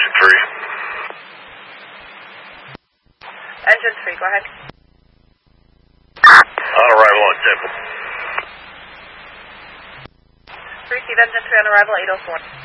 engine 3. Engine 3, go ahead. On arrival on Temple. Receive engine 3 on arrival, 804.